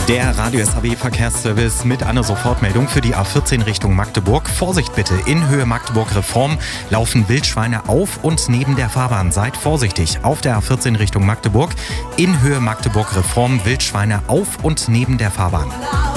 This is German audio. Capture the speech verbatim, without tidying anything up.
Der Radio S H W-Verkehrsservice mit einer Sofortmeldung für die A vierzehn Richtung Magdeburg. Vorsicht bitte, in Höhe Magdeburg-Reform laufen Wildschweine auf und neben der Fahrbahn. Seid vorsichtig. Auf der A vierzehn Richtung Magdeburg, in Höhe Magdeburg-Reform Wildschweine auf und neben der Fahrbahn.